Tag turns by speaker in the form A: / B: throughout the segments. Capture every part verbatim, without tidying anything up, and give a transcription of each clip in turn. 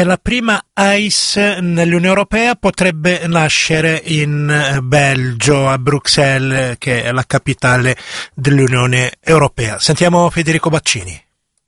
A: e la prima A I S nell'Unione Europea potrebbe nascere in Belgio, a Bruxelles, che è la capitale dell'Unione Europea. Sentiamo Federico Baccini.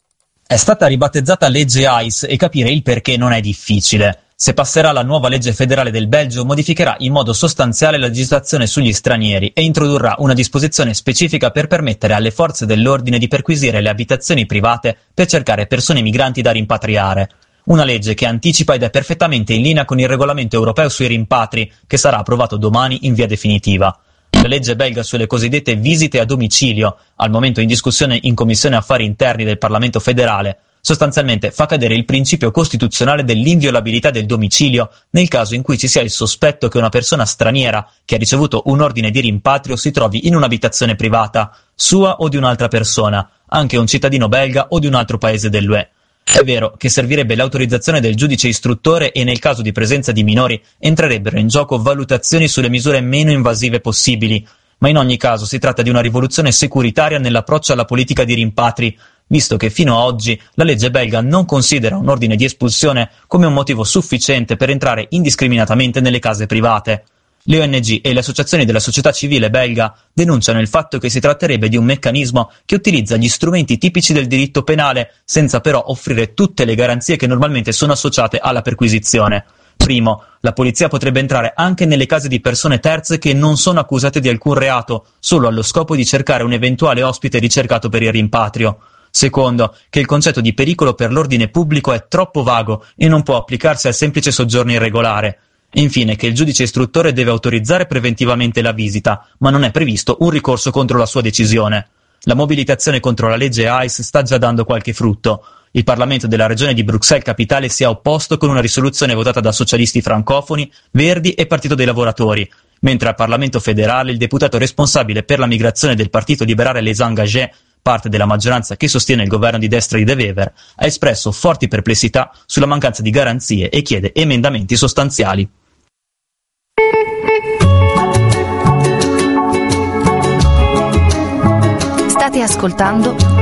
B: È stata ribattezzata legge A I S e capire il perché non è difficile. Se passerà la nuova legge federale del Belgio, modificherà in modo sostanziale la legislazione sugli stranieri e introdurrà una disposizione specifica per permettere alle forze dell'ordine di perquisire le abitazioni private per cercare persone migranti da rimpatriare. Una legge che anticipa ed è perfettamente in linea con il regolamento europeo sui rimpatri, che sarà approvato domani in via definitiva. La legge belga sulle cosiddette visite a domicilio, al momento in discussione in Commissione Affari Interni del Parlamento federale, sostanzialmente fa cadere il principio costituzionale dell'inviolabilità del domicilio nel caso in cui ci sia il sospetto che una persona straniera che ha ricevuto un ordine di rimpatrio si trovi in un'abitazione privata, sua o di un'altra persona, anche un cittadino belga o di un altro paese dell'U E. È vero che servirebbe l'autorizzazione del giudice istruttore e nel caso di presenza di minori entrerebbero in gioco valutazioni sulle misure meno invasive possibili, ma in ogni caso si tratta di una rivoluzione securitaria nell'approccio alla politica di rimpatri, visto che fino a oggi la legge belga non considera un ordine di espulsione come un motivo sufficiente per entrare indiscriminatamente nelle case private. Le O N G e le associazioni della società civile belga denunciano il fatto che si tratterebbe di un meccanismo che utilizza gli strumenti tipici del diritto penale, senza però offrire tutte le garanzie che normalmente sono associate alla perquisizione. Primo, la polizia potrebbe entrare anche nelle case di persone terze che non sono accusate di alcun reato, solo allo scopo di cercare un eventuale ospite ricercato per il rimpatrio. Secondo, che il concetto di pericolo per l'ordine pubblico è troppo vago e non può applicarsi al semplice soggiorno irregolare. Infine, che il giudice istruttore deve autorizzare preventivamente la visita, ma non è previsto un ricorso contro la sua decisione. La mobilitazione contro la legge A I S sta già dando qualche frutto. Il Parlamento della regione di Bruxelles Capitale si è opposto con una risoluzione votata da socialisti francofoni, Verdi e Partito dei Lavoratori, mentre al Parlamento federale il deputato responsabile per la migrazione del Partito Liberale Les Engagés, parte della maggioranza che sostiene il governo di destra di De Wever, ha espresso forti perplessità sulla mancanza di garanzie e chiede emendamenti sostanziali.
C: State ascoltando